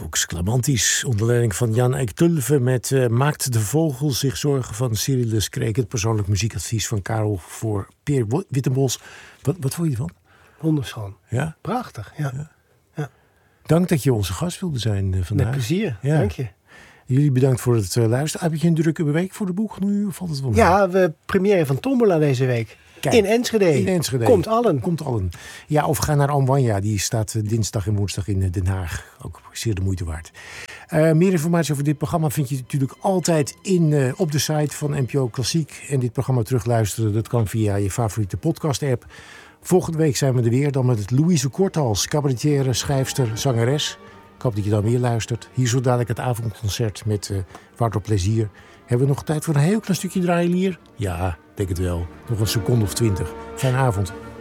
Vox Clamantis, onder leiding van Jan Eik Tulve met Maakt de Vogel zich zorgen van Cyrillus Kreek. Het persoonlijk muziekadvies van Karel voor Peer Wittenbos. Wat vond je ervan? Wonderschoon. Ja? Prachtig, ja. Dank dat je onze gast wilde zijn vandaag. Met plezier, ja. dank je. Jullie bedankt voor het luisteren. Heb je een drukke week voor de boeg nu? Of valt het wel mee? Ja, we première van Tombola deze week. Kijk, in Enschede. In Enschede. Komt allen. Ja, of ga naar Amwanja. Die staat dinsdag en woensdag in Den Haag. Ook zeer de moeite waard. Meer informatie over dit programma vind je natuurlijk altijd op de site van NPO Klassiek. En dit programma terugluisteren, dat kan via je favoriete podcast-app. Volgende week zijn we er weer. Dan met Louise Korthals, cabaretière, schrijfster, zangeres. Ik hoop dat je dan weer luistert. Hier zo dadelijk het avondconcert met Wouter Plezier. Hebben we nog tijd voor een heel klein stukje draaien, Lier? Ja, denk het wel. Nog een seconde of 20. Fijne avond.